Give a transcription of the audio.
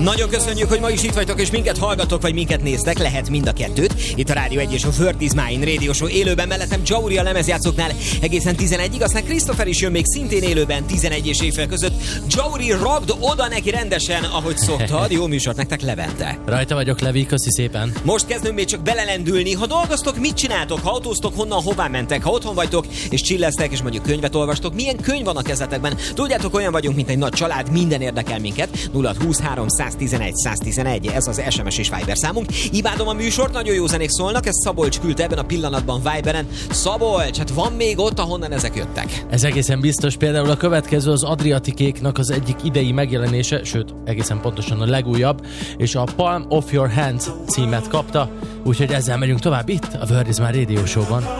Nagyon köszönjük, hogy ma is itt vagytok, és minket hallgatok, vagy minket néztek, lehet mind a kettőt. Itt a Rádió 1 és a Word is Mine Radio Show élőben, mellettem Jauri a lemezjátszóknál egészen 11-ig, aztán Christopher is jön még szintén élőben 11 és éjfél között. Jauri, ragd oda neki rendesen, ahogy szoktad. Jó műsort nektek, Levente. Rajta vagyok, Levi, köszi szépen. Most kezdünk még csak belelendülni. Ha dolgoztok, mit csináltok? Ha autóztok, honnan, hová mentek? Ha otthon vagytok, és chilleztek, és mondjuk könyvet olvastok, milyen könyv van a kezetekben? Tudjátok, olyan vagyunk, mint egy nagy család, minden érdekel minket. 023 111 111, ez az SMS és Viber számunk. Imádom a műsort, nagyon jó zenék szólnak, ezt Szabolcs küldte ebben a pillanatban Viberen. Szabolcs, hát van még ott, ahonnan ezek jöttek. Ez egészen biztos, például a következő az Adriatikéknak az egyik idei megjelenése, sőt, egészen pontosan a legújabb, és a Palm of Your Hands címet kapta, úgyhogy ezzel megyünk tovább itt a Word is Mine Radio Show-ban.